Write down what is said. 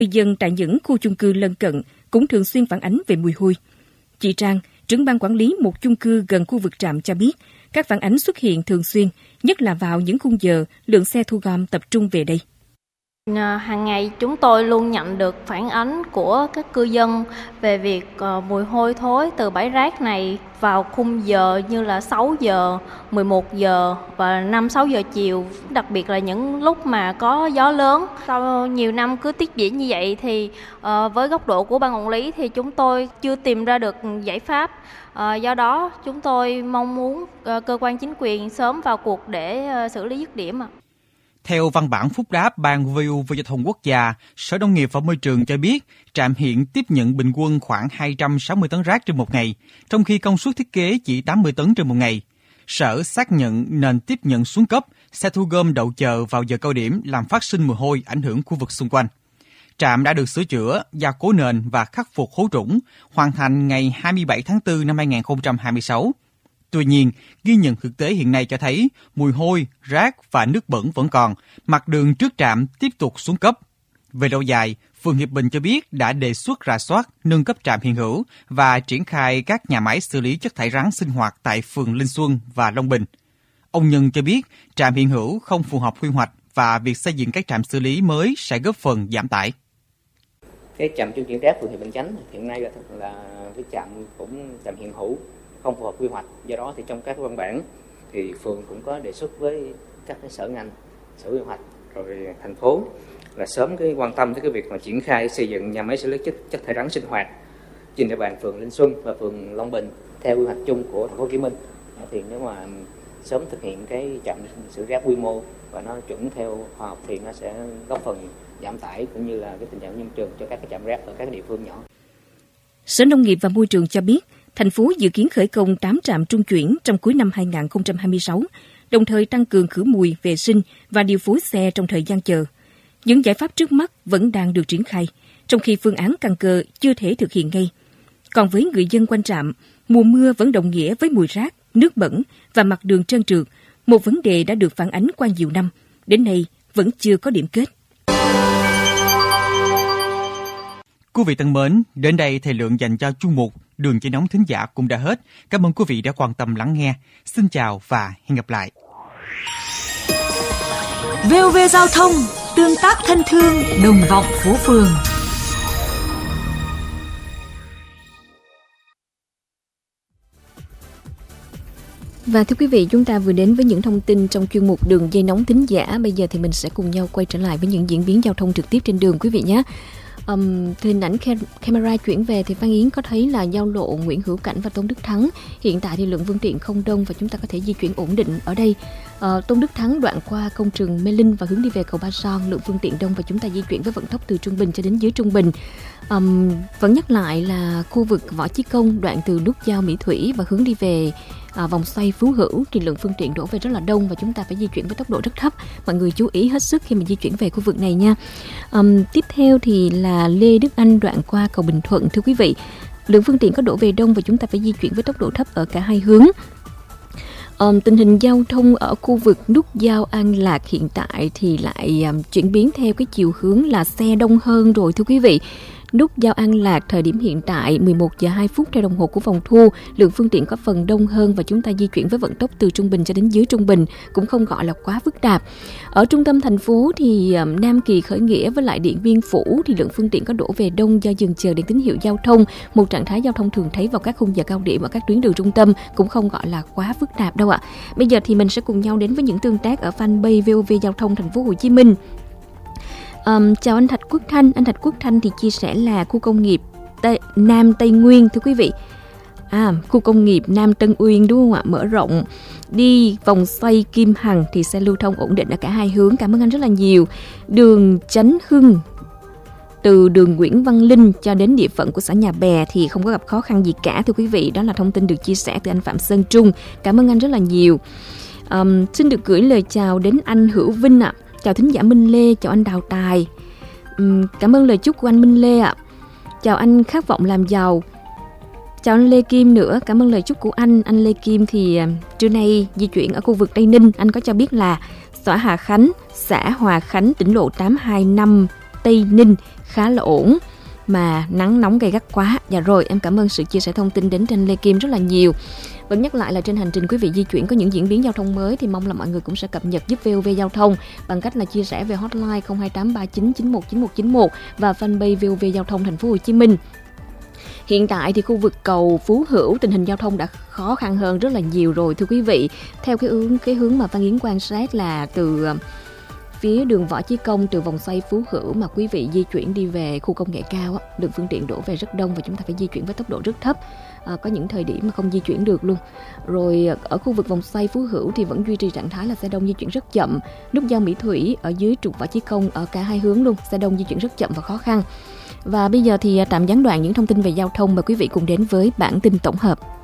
Người dân tại những khu chung cư lân cận cũng thường xuyên phản ánh về mùi hôi. Chị Trang, trưởng ban quản lý một chung cư gần khu vực trạm cho biết, các phản ánh xuất hiện thường xuyên, nhất là vào những khung giờ lượng xe thu gom tập trung về đây. Hàng ngày chúng tôi luôn nhận được phản ánh của các cư dân về việc mùi hôi thối từ bãi rác này vào khung giờ như là 6 giờ, 11 giờ và 5-6 giờ chiều, đặc biệt là những lúc mà có gió lớn. Sau nhiều năm cứ tiếp diễn như vậy thì với góc độ của ban quản lý thì chúng tôi chưa tìm ra được giải pháp. Do đó chúng tôi mong muốn cơ quan chính quyền sớm vào cuộc để xử lý dứt điểm. Theo văn bản phúc đáp Ban VU về Giao thông Quốc gia, Sở Nông nghiệp và Môi trường cho biết trạm hiện tiếp nhận bình quân khoảng 260 tấn rác trên một ngày, trong khi công suất thiết kế chỉ 80 tấn trên một ngày. Sở xác nhận nền tiếp nhận xuống cấp, xe thu gom đậu chờ vào giờ cao điểm làm phát sinh mùi hôi ảnh hưởng khu vực xung quanh. Trạm đã được sửa chữa, gia cố nền và khắc phục hố trũng, hoàn thành ngày 27 tháng 4 năm 2026. Tuy nhiên, ghi nhận thực tế hiện nay cho thấy mùi hôi, rác và nước bẩn vẫn còn, mặt đường trước trạm tiếp tục xuống cấp. Về lâu dài, phường Hiệp Bình cho biết đã đề xuất rà soát, nâng cấp trạm hiện hữu và triển khai các nhà máy xử lý chất thải rắn sinh hoạt tại phường Linh Xuân và Long Bình. Ông Nhân cho biết trạm hiện hữu không phù hợp quy hoạch và việc xây dựng các trạm xử lý mới sẽ góp phần giảm tải. Cái trạm trung chuyển rác phường Hiệp Bình Chánh hiện nay là cái trạm hiện hữu không phù hợp quy hoạch, do đó thì trong các văn bản thì phường cũng có đề xuất với các cái sở ngành, sở quy hoạch rồi thành phố là sớm cái quan tâm tới cái việc mà triển khai xây dựng nhà máy xử lý chất thải rắn sinh hoạt trên địa bàn phường Linh Xuân và phường Long Bình theo quy hoạch chung của thành phố Hồ Chí Minh. Thì nếu mà sớm thực hiện cái trạm xử rác quy mô và nó chuẩn theo khoa học thì nó sẽ góp phần giảm tải cũng như là cái tình trạng nhiễm trùng cho các cái trạm rác ở các địa phương nhỏ. Sở Nông nghiệp và Môi trường cho biết thành phố dự kiến khởi công 8 trạm trung chuyển trong cuối năm 2026, đồng thời tăng cường khử mùi, vệ sinh và điều phối xe trong thời gian chờ. Những giải pháp trước mắt vẫn đang được triển khai, trong khi phương án căn cơ chưa thể thực hiện ngay. Còn với người dân quanh trạm, mùa mưa vẫn đồng nghĩa với mùi rác, nước bẩn và mặt đường trơn trượt, một vấn đề đã được phản ánh qua nhiều năm, đến nay vẫn chưa có điểm kết. Quý vị thân mến, đến đây thời lượng dành cho chuyên mục Đường Dây Nóng Thính Giả cũng đã hết. Cảm ơn quý vị đã quan tâm lắng nghe. Xin chào và hẹn gặp lại. VOV Giao thông, tương tác thân thương, đồng vọng phố phường. Và thưa quý vị, chúng ta vừa đến với những thông tin trong chuyên mục Đường Dây Nóng Thính Giả. Bây giờ thì mình sẽ cùng nhau quay trở lại với những diễn biến giao thông trực tiếp trên đường quý vị nhé. Hình ảnh camera chuyển về thì Phan Yến có thấy là giao lộ Nguyễn Hữu Cảnh và Tôn Đức Thắng hiện tại thì lượng phương tiện không đông và chúng ta có thể di chuyển ổn định ở đây. Tôn Đức Thắng đoạn qua công trường Mê Linh và hướng đi về cầu Ba Son, lượng phương tiện đông và chúng ta di chuyển với vận tốc từ trung bình cho đến dưới trung bình. Vẫn nhắc lại là khu vực Võ Chí Công đoạn từ nút giao Mỹ Thủy và hướng đi về vòng xoay Phú Hữu thì lượng phương tiện đổ về rất là đông và chúng ta phải di chuyển với tốc độ rất thấp. Mọi người chú ý hết sức khi mà di chuyển về khu vực này nha. Tiếp theo thì là Lê Đức Anh đoạn qua cầu Bình Thuận. Thưa quý vị, lượng phương tiện có đổ về đông và chúng ta phải di chuyển với tốc độ thấp ở cả hai hướng. Tình hình giao thông ở khu vực nút giao An Lạc hiện tại thì lại chuyển biến theo cái chiều hướng là xe đông hơn rồi thưa quý vị. Nút giao An Lạc thời điểm hiện tại 11 giờ 2 phút theo đồng hồ của phòng thu, lượng phương tiện có phần đông hơn và chúng ta di chuyển với vận tốc từ trung bình cho đến dưới trung bình, cũng không gọi là quá phức tạp. Ở trung tâm thành phố thì Nam Kỳ, Khởi Nghĩa với lại Điện Biên Phủ thì lượng phương tiện có đổ về đông do dừng chờ đèn tín hiệu giao thông, một trạng thái giao thông thường thấy vào các khung giờ cao điểm ở các tuyến đường trung tâm, cũng không gọi là quá phức tạp đâu ạ. Bây giờ thì mình sẽ cùng nhau đến với những tương tác ở fanpage VOV Giao thông Thành phố Hồ Chí Minh. Chào anh Thạch Quốc Thanh. Anh Thạch Quốc Thanh thì chia sẻ là khu công nghiệp Nam Tây Nguyên thưa quý vị. Khu công nghiệp Nam Tân Uyên đúng không ạ? Mở rộng đi vòng xoay Kim Hằng thì xe lưu thông ổn định ở cả hai hướng. Cảm ơn anh rất là nhiều. Đường Chánh Hưng từ đường Nguyễn Văn Linh cho đến địa phận của xã Nhà Bè thì không có gặp khó khăn gì cả thưa quý vị. Đó là thông tin được chia sẻ từ anh Phạm Sơn Trung. Cảm ơn anh rất là nhiều. Xin được gửi lời chào đến anh Hữu Vinh ạ. Chào thính giả Minh Lê, chào anh Đào Tài. Cảm ơn lời chúc của anh Minh Lê ạ. Chào anh Khát Vọng Làm Giàu. Chào anh Lê Kim nữa, cảm ơn lời chúc của anh. Anh Lê Kim thì trưa nay di chuyển ở khu vực Tây Ninh. Anh có cho biết là xã Hà Khánh, xã Hòa Khánh, tỉnh lộ 825 Tây Ninh khá là ổn, mà nắng nóng gay gắt quá. Dạ rồi, em cảm ơn sự chia sẻ thông tin đến Tranh Lê Kim rất là nhiều. Vẫn nhắc lại là trên hành trình quý vị di chuyển có những diễn biến giao thông mới thì mong là mọi người cũng sẽ cập nhật giúp VOV Giao thông bằng cách là chia sẻ về hotline 02839919191 và fanpage VOV Giao thông Thành phố Hồ Chí Minh. Hiện tại thì khu vực cầu Phú Hữu tình hình giao thông đã khó khăn hơn rất là nhiều rồi thưa quý vị. Theo cái hướng mà Văn Yến quan sát là từ phía đường Võ Chí Công, từ vòng xoay Phú Hữu mà quý vị di chuyển đi về khu công nghệ cao á, lượng phương tiện đổ về rất đông và chúng ta phải di chuyển với tốc độ rất thấp. Có những thời điểm mà không di chuyển được luôn. Rồi ở khu vực vòng xoay Phú Hữu thì vẫn duy trì trạng thái là xe đông di chuyển rất chậm. Nút giao Mỹ Thủy ở dưới trục Võ Chí Công ở cả hai hướng luôn, xe đông di chuyển rất chậm và khó khăn. Và bây giờ thì tạm gián đoạn những thông tin về giao thông và quý vị cùng đến với bản tin tổng hợp.